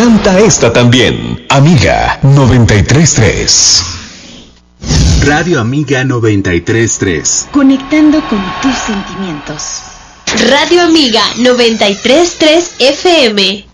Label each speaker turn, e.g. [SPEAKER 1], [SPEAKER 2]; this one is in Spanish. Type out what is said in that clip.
[SPEAKER 1] Canta esta también. Amiga 93.3.
[SPEAKER 2] Radio Amiga 93.3.
[SPEAKER 3] Conectando con tus sentimientos.
[SPEAKER 4] Radio Amiga 93.3 FM.